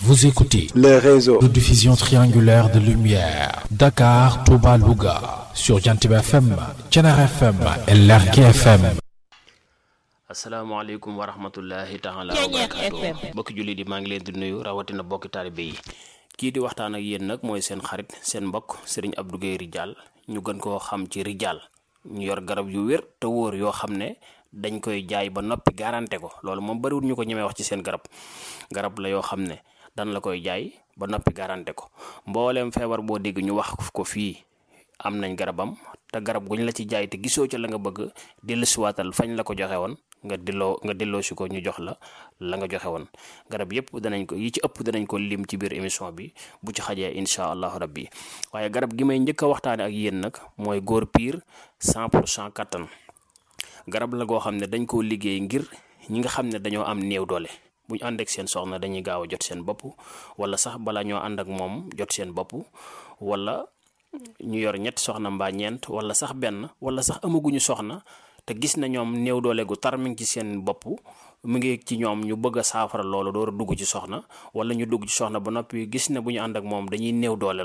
Vous écoutez le réseau de diffusion triangulaire de lumière Dakar, Touba, Louga sur Jantib FM, Thiénaba FM et Lergui FM. asalaamaaleykum wa rahmatullahi taala wa barakaatu bokki julli di maa ngi leen di nuyu rawatina bokki taalibe yi kii di waxtaan ak yéen nag mooy seen xarit seen mbokk Serigne Abdou Guèye Ridial ñu gën koo xam ci Ridial ñu yor garab yu wér te wóor yoo xam ne dañ koy jaay ba noppi garanté ko loolu moom bariwul ñu ko ñemee wax ci seen garab la yoo xam ne dan la koy jaay ba noppi garanté ko mbooleem feebar boo dégg ñu wax ko fii am nañ garabam te garab guñ la ci jaay te gisoo ca la nga bëgg dellusiwaatal fañ la ko joxe woon nga delloo si ko ñu jox la nga joxe woon garab yëpp danañ ko yi ci ëpp danañ ko lim ci biir émission bi bu ci xajee incha allahu rabbi waaye garab gi may njëkk a waxtaane ak yéen nag mooy góor piir 100% kattan garab la goo xam ne dañ koo liggéey ngir ñi nga xam ne dañoo am néew doole bu ñu ànd ak seen soxna dañuy gaaw a jot seen bopp wala sax bala ñoo ànd ak moom jot seen bopp wala ñu yor ñett soxna mbaa ñeent wala sax benn wala sax amaguñu soxna te gis na ñoom néew doole gu tar mi ngi ci seen bopp mu ngi ci ñoom ñu bëgg a saafara loolu door a dugg ci soxna wala ñu dugg ci soxna ba noppi gis ne bu ñu ànd ak moom dañuy néew doole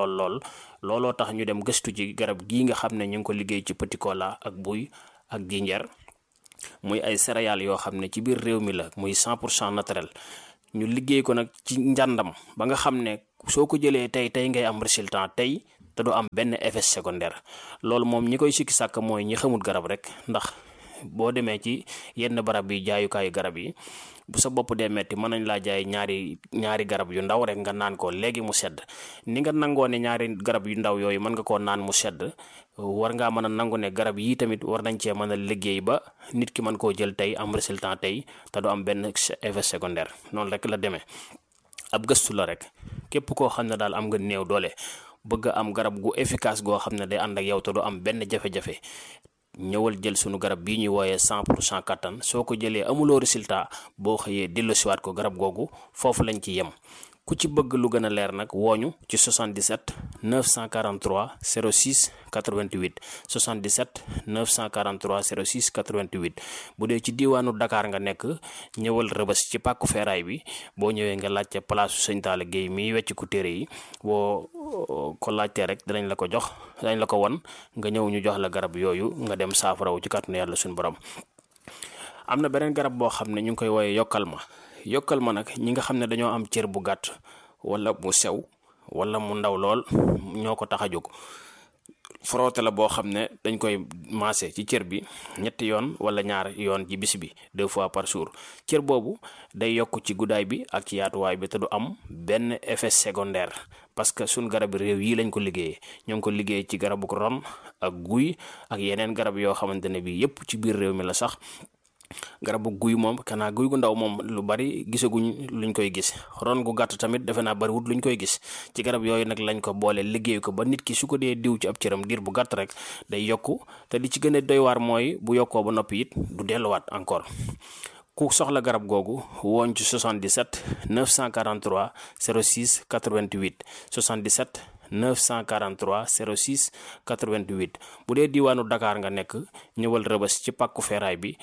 looloo tax ñu dem gëstu ci garab gii nga xam ne ñu ngi ko liggéey ci petit cola ak buy ak jinjeer muy ay céréales yoo xam ne ci biir réew mi la muy 100% naturel ñu liggéey ko nag ci njàndam ba nga xam ne soo ko jëlee tey ngay am résultat tey te du am benn effet secondaire loolu moom ñi koy sikki sàkk mooy ñi xamul garab rek ndax boo demee ci yenn barab yi jaayukaayu garab yi bu sa bopp dee metti mën nañ laa jaay ñaari garab yu ndaw rek nga naan ko léegi mu sedd ni nga nangoo ne ñaari garab yu ndaw yooyu mën nga koo naan mu sedd war ngaa mën a nangu ne garab yii tamit war nañ cee mën a liggéey ba nit ki mën koo jël tey am résultat tey te du am benn effet secondaire noonu rek la demee ab gëstu la rek képp koo xam ne daal am nga néew doole bëgg am garab gu efficace goo xam ne day ànd ak yow te du am benn jafe-jafe ñëwal jël sunu garab bii ñuy wooyee 100% kattan soo ko jëlee amuloo résultat boo xëyee delloosiwaat ko garab googu foofu lañ ci yem ku ci bëgg lu gën a leer nag wooñu ci 77 943 06 88 77 943 06 88 bu dee ci diiwaanu Dakar nga nekk ñëwal Rëbës ci pàkku feeraay bi boo ñëwee nga laajte palaasu Sëñ Talla Guèye miy wecc ku téere yi boo ko laajtee rek danañ la ko jox danañ la ko won nga ñëw ñu jox la garab yooyu nga dem saafarawu ci kàttanu yàlla suñu borom. am na beneen garab boo xam ne ñu ngi koy wooyee yokkal ma nag ñi nga xam ne dañoo am cër bu gàtt wala mu sew wala mu ndaw lool ñoo ko tax a jóg frotté la boo xam ne dañ koy maase ci cër bi ñetti yoon wala ñaar yoon ci bis bi 2 fois par jour cër boobu day yokk ci guddaay bi ak ci yaatuwaay bi te du am benn effet secondaire parce que suñ garab réew yi lañ ko liggéeyee ñoo ngi ko liggéey ci garabu ron ak guy ak yeneen garab yoo xamante ne bi yépp ci biir réew mi la sax garabu guy moom kanaa guy gu ndaw moom lu bari gisaguñ luñ koy gis ron gu gàtt tamit defe naa bariwut luñ koy gis ci garab yooyu nag lañ ko boole liggéey ko ba nit ki su ko dee diw ci ab cëram diir bu gàtt rek day yokku te li ci gën a doy waar mooy bu yokkoo ba noppi it du delluwaat encore ku soxla garab googu woon ci 77 943 06 88 77 943 06 88 bu dee diiwaanu Dakar nga nekk ñëwal Rëbës ci pàkku feeraay bi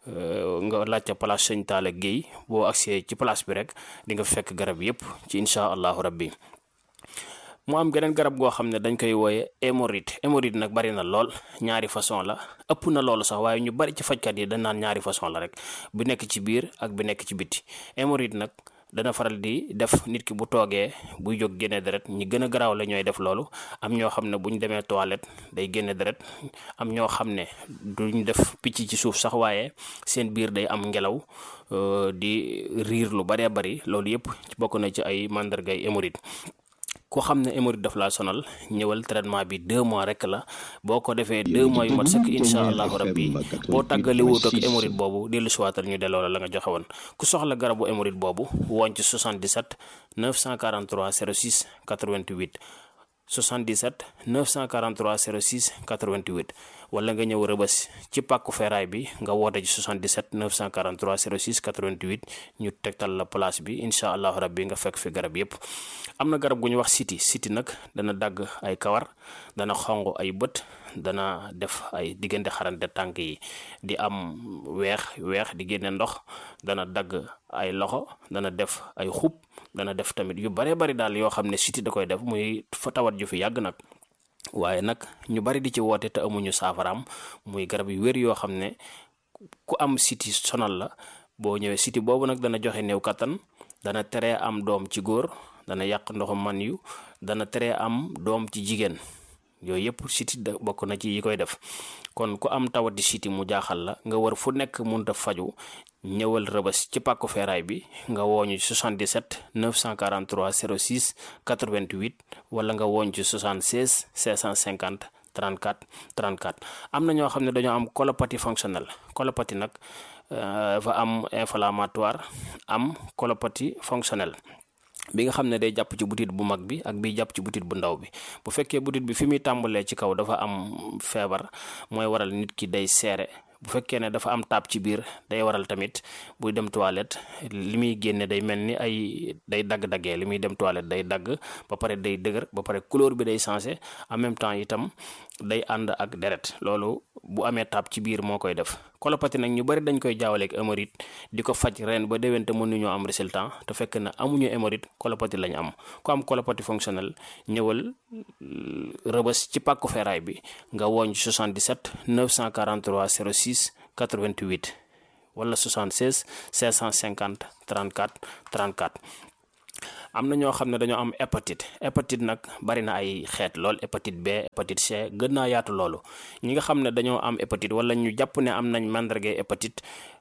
nga laajte place Sëñ Talla Guèye boo agsee ci place bi rek di nga fekk garab yépp ci incha allahu rabbi mu am geneen garab goo xam ne dañ koy wooye hémorroïde nag bari na lool ñaari façon la ëpp na loolu sax waaye ñu bari ci fajkat yi dañ naan ñaari façon la rek bu nekk ci biir ak bi nekk ci biti hémorroïde nag dana faral di def nit ki bu toogee buy jóg génne deret ñi gën a garaaw la ñooy def loolu am ñoo xam ne bu ñu demee toilette day génne deret am ñoo xam ne duñ def picc ci suuf sax waaye seen biir day am ngelaw di riir lu baree bari loolu yépp bokk na ci ay màndargay hémorroïde ku xam ne hémorroïde daf laa sonal ñëwal traitement bi 2 mois rek la boo ko defee 2 mois yu mat sëkk incha allahu rabbi boo tàggale wut ak hémorroïde boobu dellu siwaatal ñu delloo la nga joxe woon ku soxla garabu hémorroïde boobu woon ci 77 943 06 88 77 943 06 88 wala nga ñëw Rëbës ci pàkku feeraay bi nga woote ci 77 943 06 88 ñu tegtal la place bi incha allahu rabbi nga fekk fi garab yépp am na garab gu ñu wax siti nag dana dagg ay kawar dana xonq ay bët dana def ay diggante xarante tànk yi di am weex di génne ndox dana dagg ay loxo dana def ay xub dana def tamit yu bare bari daal yoo xam ne siti da koy def muy fa tawat ju fi yàgg nag. waaye nag ñu bari di ci woote te amuñu saafaraam muy garab yu wér yoo xam ne ku am siti sonal la boo ñëwee siti boobu nag dana joxe néew kattan, dana teree am doom ci góor, dana yàq ndoxu man yu, dana teree am doom ci jigéen. yooyu yëpp siti da bokk na ci yi koy def. kon ku am tawati siti mu jaaxal la nga war fu nekk mënut a faju, ñëwal Rëbës ci pàkku feeraay bi nga wooñu 77 943 06 88 wala nga wooñ ci 76 650 34 34. am na ñoo xam ne dañoo am colopathie fonctionnelle. colopathie nag dafa am inflammatoire, am colopathie fonctionnelle bi nga xam ne day jàpp ci butit bu mag bi ak bi jàpp ci butit bu ndaw bi. bu fekkee butit bi fi muy tàmbalee ci kaw dafa am feebar, mooy waral nit ki day seere. bu fekkee ne dafa am taab ci biir day waral tamit buy dem toilette li muy génne day mel ni ay day dagg-daggee, li muy dem toilette day dagg, ba pare day dëgër, ba pare couleur bi day changé, en même temps itam day ànd ak deret. loolu bu amee taab ci biir moo koy def. colopathie nag ñu bari dañ koy jaawaleeg hémorroïde di ko faj ren ba déwén te mënuñoo am résultat, te fekk na amuñu hémorroïde, colopathie lañ am. ku am colopathie fonctionnelle ñëwal Rëbës ci pàkku feeraay bi nga wooñ 77 943 06 88 wala 76 550 34 34. am na ñoo xam ne dañoo am hépatite. hépatite nag bari na ay xeet lool, hépatite B, hépatite C, gën naa yaatu loolu. ñi nga xam ne dañoo am hépatite wala ñu jàpp ne am nañ màndargay hépatite,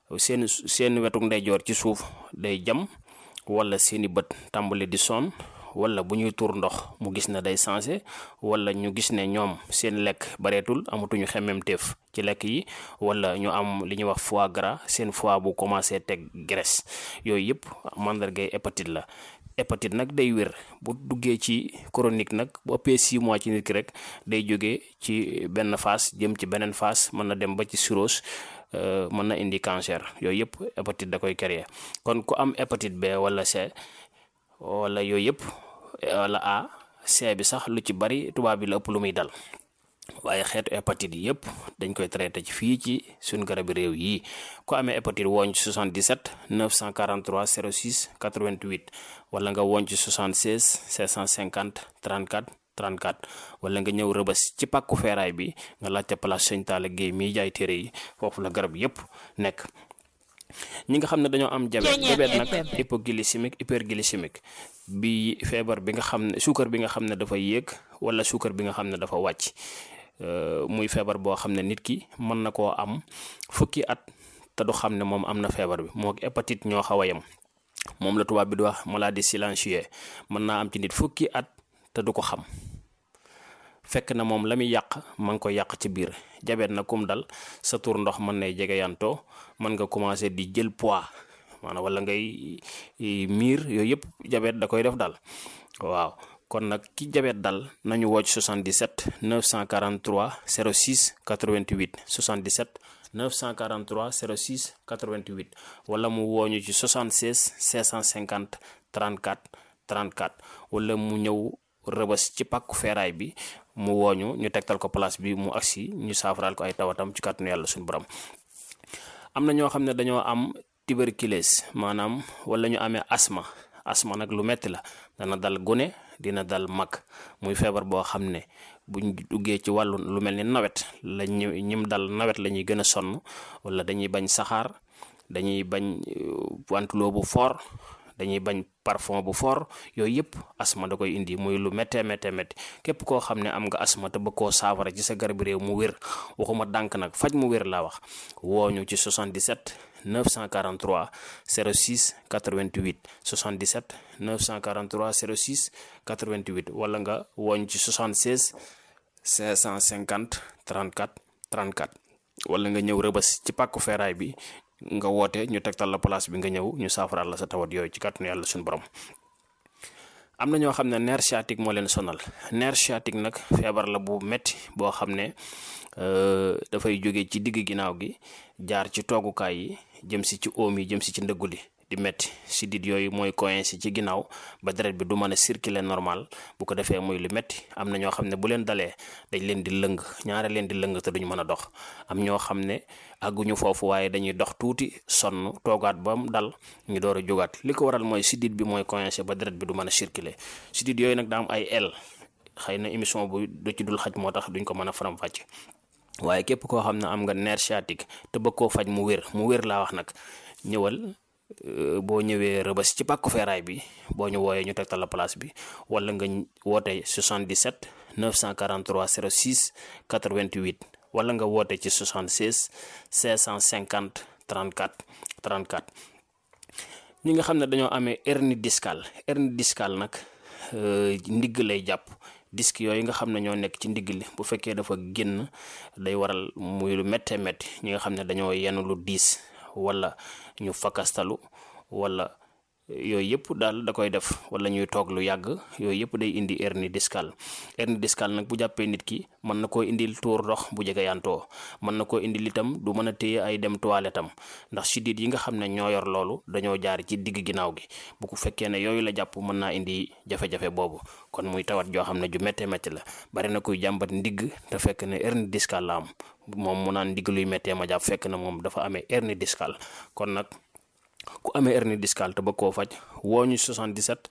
seen wetuk ndeyjoor ci suuf day jam, wala seeni bët tàmbali di sonn, wala bu ñuy tuur ndox mu gis ne day changé, wala ñu gis ne ñoom seen lekk bareetul, amatuñu xemmemteef ci lekk yi, wala ñu am li ñuy wax foie gras, seen foie bu commencé teg graisse. yooyu yëpp màndargay hépatite la. hépatite nag day wér bu duggee ci chronique nag bu ëppee 6 mois ci nit ki rek day jógee ci benn phase jëm ci beneen phase, mën na dem ba ci cirrhose, mën na indi cancer. yooyu yëpp hépatite da koy créer. kon ku am hépatite B wala C wala yooyu yëpp, wala A, C bi sax lu ci bari tubaab bi la ëpp lu muy dal. waaye xeetu hépatite yi yëpp dañ koy traité ci fii ci suñu garabi réew yi. ku amee hépatite wooñ ci 77 943 06 88 wala nga wooñ ci 76 550 34 34 wala nga ñëw Rëbës ci pàkku feeraay bi nga laajte place Sëñ Talla Guèye miy jaay téere yi, foofu la garab yëpp nekk. ñi nga xam ne dañoo am diabète nag, hypoglycémique, hyperglycémique, bi feebar bi nga xam ne suukar bi nga xam ne dafa yéeg wala suukar bi nga xam ne dafa wàcc, muy feebar boo xam ne nit ki mën na koo am fukki at te du xam ne moom am na feebar bi. moo hépatite ñoo xaw a yem, moom la tubaab bi di wax maladie silencieuse. mën naa am ci nit fukki at te du ko xam, fekk na moom la muy yàq ma ngi koy yàq ci biir. diabète na kum dal sa tur ndox mën nay jege yantoo, mën nga commencé di jël poids maanaam wala ngay miir. yooyu yëpp diabète da koy def dal. waaw kon nag ki diabète dal nañu woo ci 77 943 06 88 77 943 06 88 wala mu wooñu ci 76 550 34 34 wala mu ñëw Rëbës ci pàkku feeraay bi mu wooñu ñu tegtal ko place bi mu agsi ñu saafaraal ko ay tawatam ci kàttanu yàlla suñu borom. am na ñoo xam ne dañoo am tuberculose maanaam wala ñu amee asma. asma nag lu metti la, dana dal gune, dina dal mag, muy feebar boo xam ne buñ duggee ci wàllu lu mel ni nawet la ñim dal nawet la ñuy gën a sonn, wala dañuy bañ saxaar, dañuy bañ wantuloo bu fort, dañuy bañ parfum bu fort. yooyu yëpp asma da koy indi, muy lu méttee métti. képp koo xam ne am nga asma te bëgg koo saafara ci sa garab réew mu wér, waxuma dànk nag, faj mu wér laa wax, wooñu ci 77 943 06 88 77 943 06 88 wala nga wooñ ci 76 550 34 34 wala nga ñëw Rëbës ci pàkku feeraay bi nga woote ñu tegtal la place bi nga ñëw ñu saafaraal la sa tawat yooyu ci kàttanu yàlla suñu borom. am na ñoo xam ne nerf sciatique moo leen sonal. nerf sciatique nag feebar la bu metti boo xam ne dafay jóge ci digg ginnaaw gi jaar ci toogukaay yi jëm si ci oom yi jëm si ci ndëggu li. di metti sidit yooyu mooy coincé ci ginnaaw ba deret bi du mën a circuler normal bu ko defee muy lu metti am na ñoo xam ne bu leen dalee dañ leen di lëng ñaare leen di lëng te duñu mën a dox am ñoo xam ne àgguñu foofu waaye dañuy dox tuuti sonn toogaat ba mu dal ñu door a jógaat li ko waral mooy sidit bi mooy coincé ba deret bi du mën a circuler sidit yooyu nag daa am ay aile xëy na émission bu du ci dul xaj moo tax duñ ko mën a faram-fàcce waaye képp koo xam ne am nga nerf sciatique te bëgg koo faj mu wér laa wax nag ñëwal boo ñëwee Rëbës ci pàkku feeraay bi boo ñu wooyee ñu tegtal la place bi wala nga woote 77 943 06 88 wala nga woote ci 76 550 34 34 ñi nga xam ne dañoo amee hernie discale nag ndigg lay jàpp disque yooyu nga xam ne ñoo nekk ci ndigg li bu fekkee dafa génn day waral muy lu méttee métti ñi nga xam ne dañoo yenn lu diis wala ñu fakastalu wala yooyu yëpp daal da koy def wala ñuy toog lu yàgg yooyu yëpp day indi hernie discale nag bu jàppee nit ki mën na koo indil tuur ndox bu jege yantoo mën na koo indil itam du mën a téye ay dem toilette am ndax sidit yi nga xam ne ñoo yor loolu dañoo jaar ci digg ginnaaw gi bu ko fekkee ne yooyu la jàpp mën naa indi jafe-jafe boobu kon muy tawat joo xam ne ju méttee métti la bari na kuy jàmbat ndigg te fekk ne hernie discale la am moom mu naan ndigg luy méttee ma jàpp fekk na moom dafa amee hernie discale kon nag ku amee hernie discale te bëgg koo faj woo ñu 77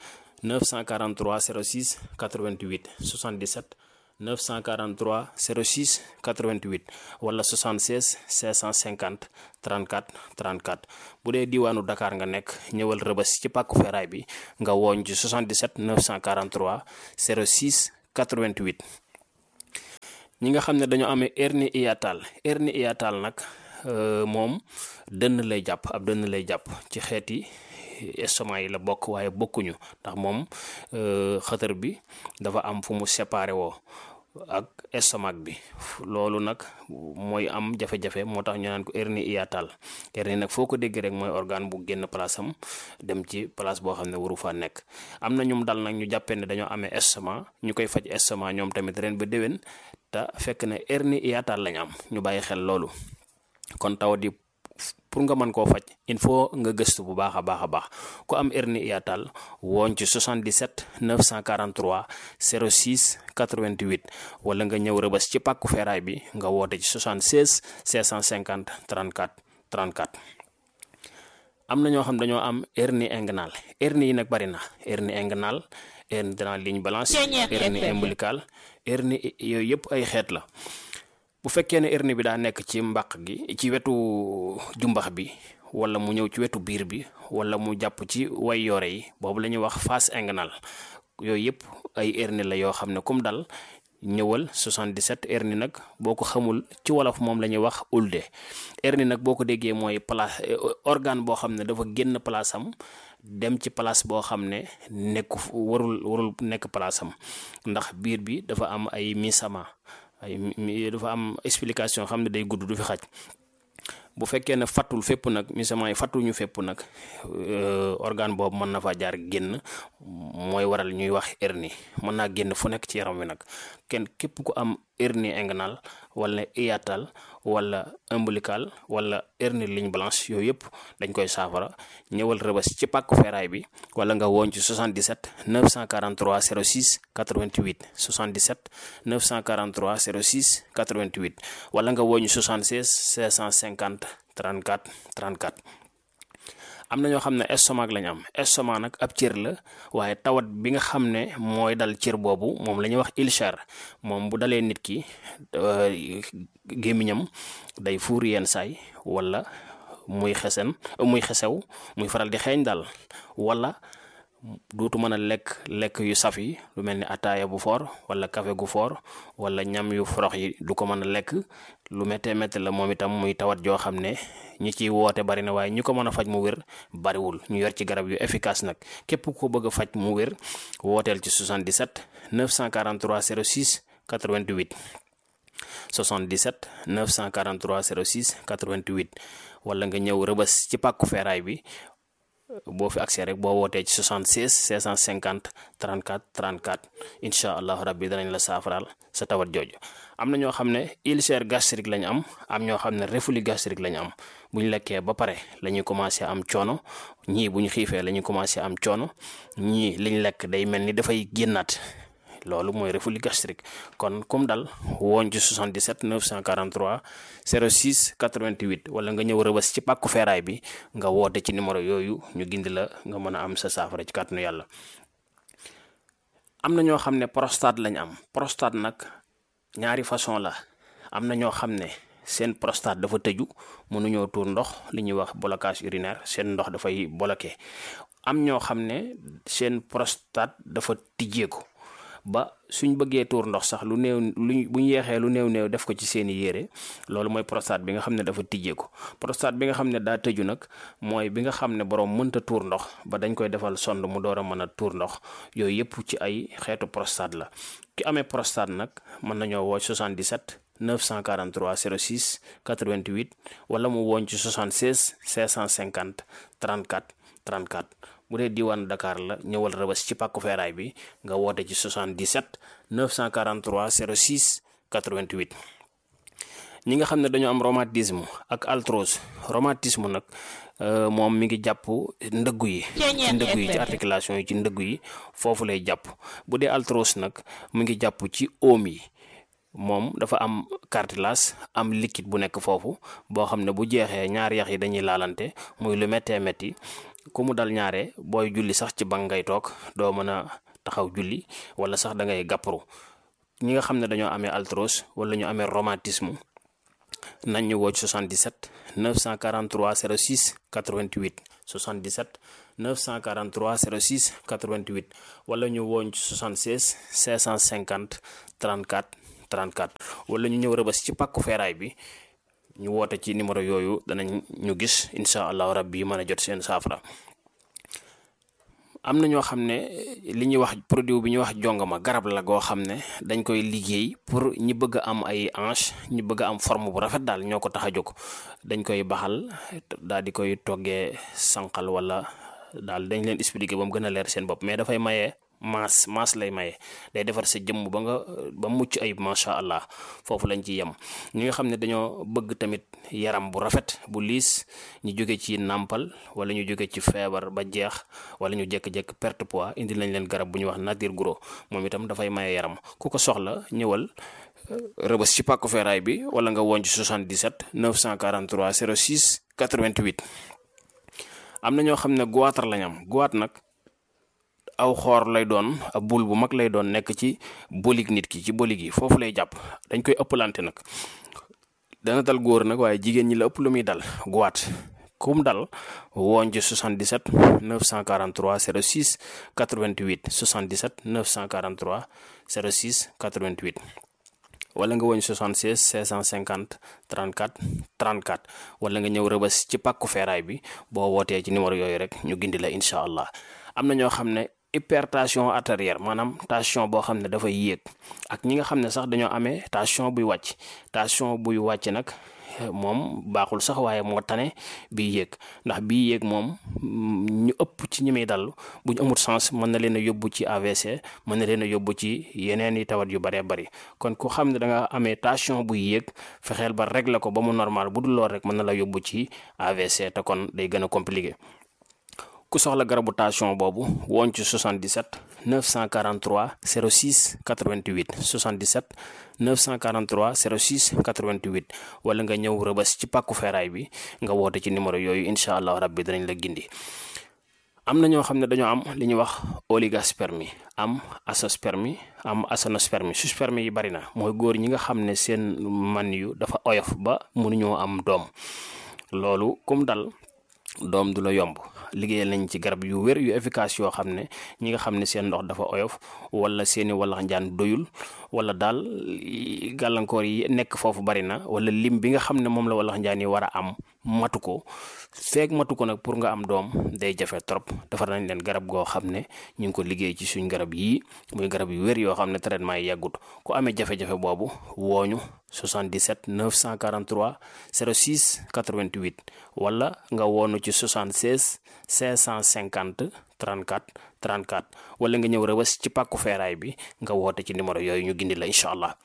943 06 88 77 943 06 88 wala 76 550 34 34 bu dee diwaanu Dakar nga nekk ñëwal Rëbës ci pàkku feeraay bi nga wooñ ci 77 943 06 88 ñi nga xam ne dañoo amee hernie hiatale nag moom dënn lay jàpp ab dënn lay jàpp ci xeeti estomac yi la bokk waaye bokkuñu ndax moom xëtër bi dafa am fu mu séparé woo ak estomac bi loolu nag mooy am jafe-jafe moo tax ñu naan ko hernie hiatale hernie nag foo ko dégg rek mooy organe bu génn place am dem ci place boo xam ne waru faa nekk am na ñum dal nag ñu jàppee ne dañoo amee estomac ñu koy faj estomac ñoom tamit ren ba déwén te fekk ne hernie hiatale lañ am ñu bàyyi xel loolu kon tawat yi pour nga mën koo faj il faut nga gëstu bu baax a baax ku am hernie hiatale woon ci 77 943 06 88 wala nga ñëw Rëbës ci pàkku feeraay bi nga woote ci 76 550 34 34 am na ñoo xam dañoo am hernie inguinale hernie yi nag bari na hernie inguinale hernie de la ligne blanche hernie ombilicale hernie yooyu yëpp ay xeet la bu fekkee ne hernie bi daa nekk ci mbàq gi ci wetu jumbax bi wala mu ñëw ci wetu biir bi wala mu jàpp ci way yore yi boobu la ñuy wax face inguinale yooyu yëpp ay hernie la yoo xam ne comme dal ñëwal 77 hernie nag boo ko xamul ci wolof moom la ñuy wax ulde hernie nag boo ko déggee mooy place organe boo xam ne dafa génn place am dem ci place boo xam ne nekku warul nekk place am ndax biir bi dafa am ay misama dafa am explication xam ne day gudd du fi xaj bu fekkee ne fattul fépp nag misament yi fattuñu fépp nag organe boobu mën na faa jaar génn mooy waral ñuy wax hernie mën naa génn fu nekk ci yaram wi nag képp ku am hernie inguinale wala hiatale wala ombilical wala hernie ligne blanche yooyu yëpp dañ koy saafara ñëwal Rëbës ci pàkku feeraay bi wala nga woon ci 77 943 06 88 77 943 06 88 wala nga woon ci 76 550 34 34 am na ñoo xam ne estomac lañ am estomac nag ab cër la waaye tawat bi nga xam ne mooy dal cër boobu moom la ñuy wax ulcère moom bu dalee nit ki gémmiñam day fuur yenn saay wala muy xesew muy faral di xeeñ daal wala dootu mën a lekk yu saf yi lu mel ni ataaya bu foor wala café gu foor wala ñam yu forox yi du ko mën a lekk lu méttee métti la moom itam muy tawat joo xam ne ñi ciy woote bari na waaye ñu ko mën a faj mu wér bariwul ñu yor ci garab yu efficace nag képp ko bëgg a faj mu wér wooteel ci 77 943 06 88 77 943 06 88 wala nga ñëw Rëbës ci pàkku feeraay bi boo fi accès rek boo wootee ci 76 650 34 34 incha allahu rabbi danañ la saafaraal sa tawat jooju. am na ñoo xam ne ulcère gastrique lañ am ñoo xam ne reflux gastrique lañ am bu ñu lekkee ba pare la ñuy commencé am coono ñii bu ñu xiifee la ñuy commencé am coono ñii liñ lekk day mel ni dafay génnaat. loolu mooy reflux gastrique kon kum dal woon ci 77 943 06 88 wala nga ñëw Rëbës ci pàkku feeraay bi nga woote ci numéro yooyu ñu gindi la nga mën a am sa saafara ci kàttanu yàlla. am na ñoo xam ne prostate lañ am prostate nag ñaari façon la am na ñoo xam ne seen prostate dafa tëju mënuñoo tuur ndox li ñuy wax blocage urinaire seen ndox dafay bloqué am ñoo xam ne seen prostate dafa tijjeeku ba suñ bëggee tuur ndox sax lu néew buñ yeexee lu néew def ko ci seeni yére loolu mooy prostate bi nga xam ne dafa tijjeeku. prostate bi nga xam ne daa tëju nag mooy bi nga xam ne borom mënta tuur ndox ba dañ koy defal sonde mu door a mën a tuur ndox yooyu yëpp ci ay xeetu prostate la. ki amee prostate nag mën nañoo woo 77 943 06 88 wala mu woon ci 76 650 34 34. bu dee diwaan Dakar la ñëwal Rëbës ci pàkku feeraay bi nga woote ci 77 943 06 88. ñi nga xam ne dañoo am rhumatisme ak arthrose rhumatisme nag moom mi ngi jàpp ndëggu yi ci articulation yi ci ndëggu yi foofu lay jàpp. bu dee arthrose nag mi ngi jàpp ci oom yi moom dafa am cartilage am liquide bu nekk foofu boo xam ne bu jeexee ñaari yax yi dañuy laalante muy lu méttee métti ku mu dal ñaare booy julli sax ci bank ngay toog doo mën a taxaw julli wala sax da ngay gàpparu. ñi nga xam ne dañoo amee arthrose wala ñu amee rhumatisme nañ ñu woo ci 77 943 06 88 77 943 06 88 wala ñu woo ci 76 650 34 34 wala ñu ñëw Rëbës ci pàkku feeraay bi ñu woote ci numéro yooyu danañ ñu gis incha allahu rabbi mën a jot seen saafara. am na ñoo xam ne li ñuy wax produit bi ñuy wax jongama garab la goo xam ne dañ koy liggéey pour ñi bëgg a am ay hanche ñi bëgg a am forme bu rafet daal ñoo ko tax a jóg. dañ koy baxal daal di koy toggee sànqal wala daal dañ leen expliquer ba mu gën a leer seen bopp mais dafay maye maas lay maye day defar sa jëmm ba mucc ayib macha allah foofu lañ ci yem. ñi nga xam ne dañoo bëgg tamit yaram bu rafet bu liis ñu jóge ci nàmpal wala ñu jóge ci feebar ba jeex wala ñu jékki-jékki perte poids indi lañ leen garab bu ñuy wax nature gros moom itam dafay maye yaram ku ko soxla ñëwal Rëbës ci pàkku feeraay bi wala nga woon ci 77 943 06 88. am na ñoo xam ne goitre lañ am goitre nag aw xoor lay doon ab bul bu mag lay doon nekk ci bolig nit ki ci bolig yi foofu lay jàpp dañ koy ëppalante nag dana dal góor nag waaye jigéen ñi la ëpp lu muy dal goitre kum dal woon ci 77 943 06 88 77 943 06 88 wala nga woñ 76 650 34 34 wala nga ñëw Rëbës ci pàkku feeraay bi boo wootee ci numéro yooyu rek ñu gindi la incha allah. am na ñoo xam ne hypertension artérielle maanaam tension boo xam ne dafay yéeg ak ñi nga xam ne sax dañoo amee tension buy wàcc nag moom baaxul sax waaye moo tane bii yéeg ndax bii yéeg moom ñu ëpp ci ñi muy dal bu ñu amul sens mën na leen a yóbbu ci AVC mën na leen a yóbbu ci yeneen i tawat yu bëree bëri kon ku xam ne da nga amee tension buy yéeg fexeel ba régler ko ba mu normal bu dul lool rek mën na la yóbbu ci AVC te kon day gën a compliqué. ku soxla garabu tension boobu woon ci 77 943 06 88 77 943 06 88 wala nga ñëw Rëbës ci pàkku feeraay bi nga woote ci numéro yooyu incha allah rabbi danañ la gindi. am na ñoo xam ne dañoo am li ñuy wax oligospermie am azoospermie am aténospermie sperme yi bari na mooy góor ñi nga xam ne seen man yu dafa oyof ba mënuñoo am doom loolu kum dal doom du la yomb. liggéeyal nañ ci garab yu wér yu efficace yoo xam ne ñi nga xam ne seen ndox dafa oyof wala seeni walax njaan doyul wala daal gàllankoor yi nekk foofu bari na wala lim bi nga xam ne moom la walax njaan yi war a am matu ko nag pour nga am doom day jafe trop. defar nañ leen garab goo xam ne ñu ngi ko liggéey ci suñ garab yii muy garab yu wér yoo xam ne traitement yi yàggut. ku amee jafe-jafe boobu wooñu 77 943 06 88 wala nga woonu ci 76 550 34 34 wala nga ñëw Rebeuss ci pàkku feeraay bi nga woote ci numéro yooyu ñu gindi la incha allah.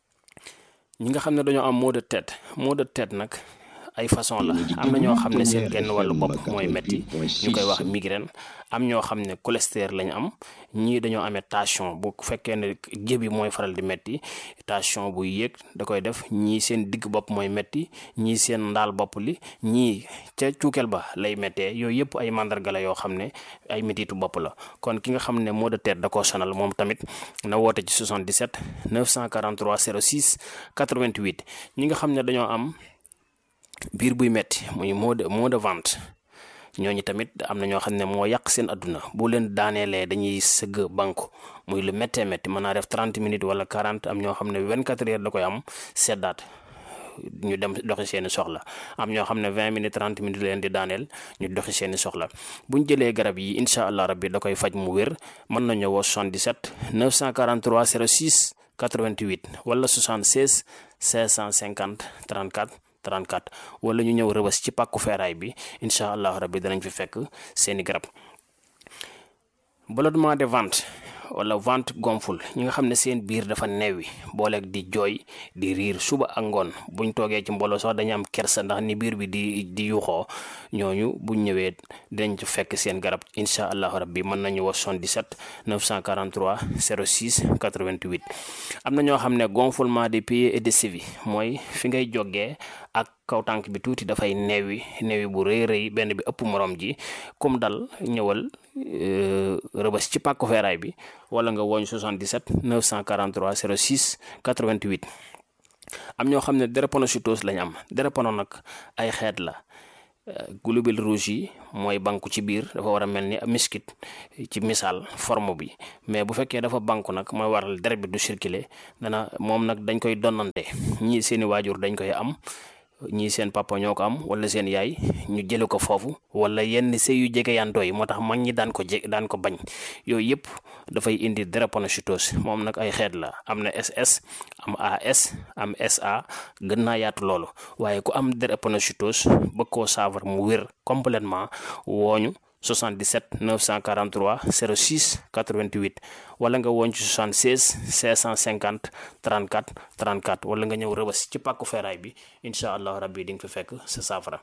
ñi nga xam ne dañoo am maux de tête nag ay façon la. am na ñoo xam ne seen genn wàllu bopp mooy metti ñu koy wax migraine. am ñoo xam ne cholestérol lañu am. ñii dañoo amee tension bu fekkee ne jébi mooy faral di metti tension bu yéeg da koy def. ñii seen digg bopp mooy metti ñii seen ndaal bopp li ñii ca cuukeel ba lay mettee. yooyu yëpp ay mandarga la yoo xam ne ay mettitu bopp la. kon ki nga xam ne maux de tête da koo sonal moom tamit na woote ci 77 943 06 88. ñi nga xam ne dañoo am biir buy metti muy maux de ventre ñooñu tamit am na ñoo xam ne moo yàq seen adduna. bu leen daaneelee dañuy sëgg banku muy lu méttee métti mën naa def 30 minutes wala 40. am ñoo xam ne 24 heures da koy am seddaat ñu dem doxi seeni soxla. am ñoo xam ne 20 minutes 30 minutes leen di daaneel ñu doxi seeni soxla. buñ jëlee garab yi incha allah rabbi da koy faj mu wér. mën na ñëwoo 77 943 06 88 wala 76 550 34 34 wala ñu ñëw Rebeuss ci pàkku feeraay bi incha allah rabbi danañ fi fekk seeni garab. ballonnement de ventre wala ventre gonfle ñi nga xam ne seen biir dafa neewi booleeg di jooy di riir suba ak ngoon buñ toogee ci mbooloo sax dañu am kersa ndax ni biir bi di yuuxoo. ñooñu buñ ñëwee dinañ ci fekk seen garab incha allah rabbi. mën nañu wax 77 943 06 88. am na ñoo xam ne gonflement des pieds et des chevilles mooy fi ngay jógee ak kaw tànk bi tuuti dafay neewi bu rëy benn bi ëpp morom ji. comme dal ñëwal Rebeuss ci pàkku feeraay bi wala nga woñ 77 943 06 88. am ñoo xam ne drépanocytose lañ am. drépano nag ay xeet la. globules rouges yi mooy banku ci biir dafa war a mel ni miskit ci misaal forme bi. mais bu fekkee dafa banku nag mooy waral deret bi du circuler moom nag dañ koy donnante. ñii seeni waajur dañ koy am. ñii seen papa ñoo ko am wala seen yaay ñu jële ko foofu wala yenn sëy yu jege yantoo yi moo tax mag ñi daan ko bañ. yooyu yëpp dafay indi drépanocytose. moom nag ay xeet la. am na SS am AS am SA gën naa yaatu loolu. waaye ku am drépanocytose bëgg koo saafara mu wér complètement wooñu 77 943 06 88 wala nga woon ci 76 550 34 34 wala nga ñëw Rebeuss ci pàkku feeraay bi incha allah rabbi di nga fi fekk sa saafara.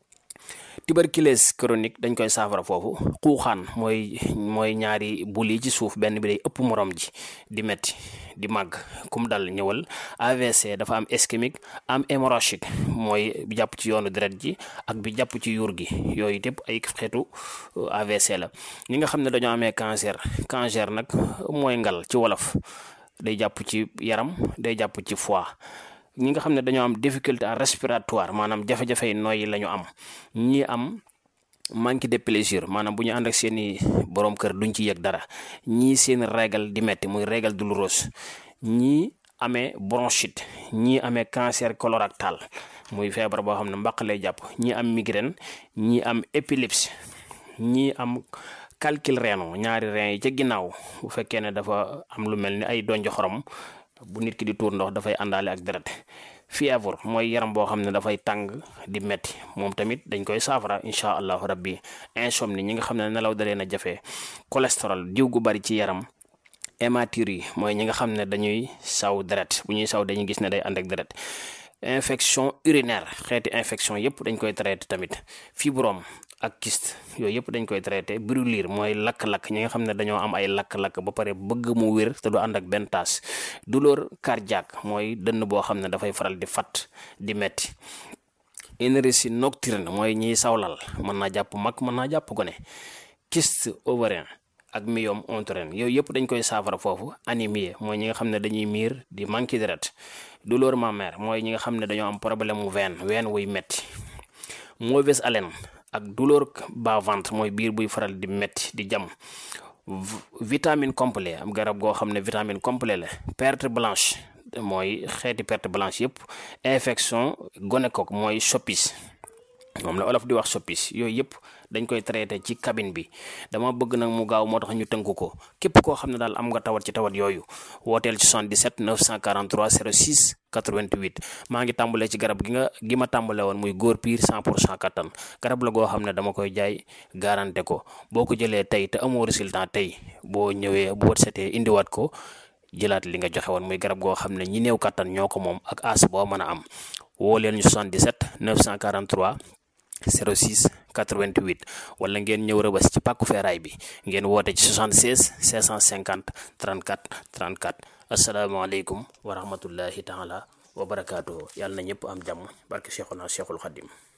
tuberculose chronique dañ koy saafara foofu. xuuxaan mooy ñaari bul yi ci suuf benn bi day ëpp morom ji di metti di màgg kum dal ñëwal. AVC dafa am ischémique am hémorragique mooy bi jàpp ci yoonu deret ji ak bi jàpp ci yuur gi. yooyu yëpp ay xeetu AVC la. ñi nga xam ne dañoo amee cancer nag mooy ngal ci wolof day jàpp ci yaram day jàpp ci foie. ñi nga xam ne dañoo am difficulté respiratoire maanaam jafe-jafe yi nooyi la ñu am. ñi am manque de plaisir maanaam bu ñu ànd ak seeni borom kër duñ ci yëg dara. ñii seen régal di metti muy régal douloureuse. ñii amee bronchite. ñii amee cancer colorectal muy feebar boo xam ne mbaq lay jàpp. ñii am migraine. ñii am épilepsie. ñii am calcul rénal ñaari rein yi ca ginnaaw bu fekkee ne dafa am lu mel ni ay donj xorom bu nit ki di tuur ndox dafay àndaale ak deret. fièvre mooy yaram boo xam ne dafay tàng di metti moom tamit dañ koy saafara incha allahu rabbi. insomnie ñi nga xam ne nelaw da leen a jafe. cholestérol diw gu bari ci yaram. hématurie mooy ñi nga xam ne dañuy saw deret bu ñuy saw dañuy gis ne day ànd ak deret. infection urinaire xeeti infection yëpp dañ koy traité tamit. fibrome ak kyste yooyu yëpp dañ koy traité. brûlure mooy lakk-lakk ñi nga xam ne dañoo am ay lakk-lakk ba pare bëgg mu wér te du ànd ak benn taas. douleur cardiaque mooy dënn boo xam ne dafay faral di fat di metti. énergie nocturne mooy ñiy sawlal mën naa jàpp mag mën naa jàpp gone. kyste ovarien ak myome utérin yooyu yëpp dañ koy saafara foofu. anémie mooy ñi nga xam ne dañuy miir di manqué deret. douleur mammaire mooy ñi nga xam ne dañoo am problème mu ween wuy metti. mauvaise haleine ak douleur bas-ventre mooy biir buy faral di metti di jam. vitamine complet am garab goo xam ne vitamine complet la. perte blanche mooy xeeti perte blanche yëpp. infection gonocoque mooy soppis moom la olof di wax soppis. Yooyu yëpp dañ koy traité ci cabine bi. dama bëgg nag mu gaaw moo tax ñu tënk ko. képp koo xam ne daal am nga tawat ci tawat yooyu wooteel ci 77 943 06 88. maa ngi tàmbalee ci garab gi ma tàmbale woon muy góor piir 100% kattan. garab la goo xam ne dama koy jaay garanté ko. boo ko jëlee tey te amoo résultat tey boo ñëwee bu wët setee indiwaat ko jëlaat li nga joxe woon. muy garab goo xam ne ñi néew kattan ñoo ko moom ak as boo mën a am. woo leen ñu 77 943 06 88 wala ngeen ñëw Rëbës ci pàkku feeraay bi ngeen woote ci 76 650 34 34. asalaamaaleykum wa rahmatullahi taala wa barakaatuhu. yàlla na ñëpp am jàmm barke Cheikhuna Cheikhul Khadim.